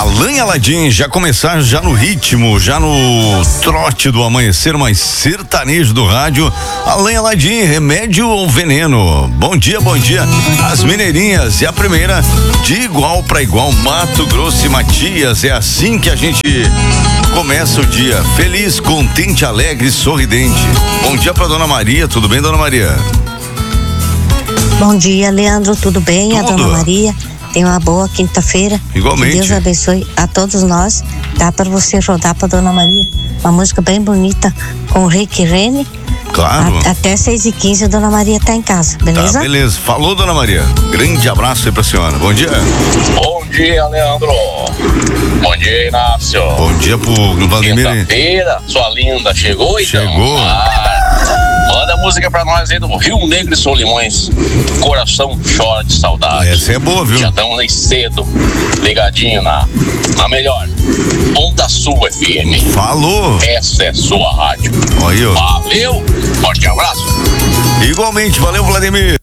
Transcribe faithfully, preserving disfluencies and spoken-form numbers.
Alan e Aladim já começaram já no ritmo, já no trote do amanhecer mais sertanejo do rádio. Alan e Aladim, remédio ou veneno? Bom dia, bom dia. As mineirinhas e a primeira de igual para igual, Mato Grosso e Matias. É assim que a gente começa o dia, feliz, contente, alegre, sorridente. Bom dia para dona Maria, tudo bem, dona Maria? Bom dia, Leandro, tudo bem? Tudo. A dona Maria, tenha uma boa quinta-feira. Igualmente. Que Deus abençoe a todos nós. Dá para você rodar para dona Maria uma música bem bonita com o Rick Rene. Claro. A, até seis e quinze a dona Maria tá em casa, beleza? Tá, beleza. Falou, dona Maria. Grande abraço aí pra senhora. Bom dia. Bom dia, Leandro. Bom dia, Inácio. Bom dia pro Vladimir. Quinta-feira, sua linda, chegou então? Chegou. Ah, manda música pra nós aí do Rio Negro e Solimões. Coração chora de saudade. Essa é boa, viu? Já estamos aí cedo, ligadinho na, na melhor Onda Sul F M. Falou. Essa é sua rádio. Aí, ó. Valeu, forte abraço. Igualmente, valeu, Vladimir.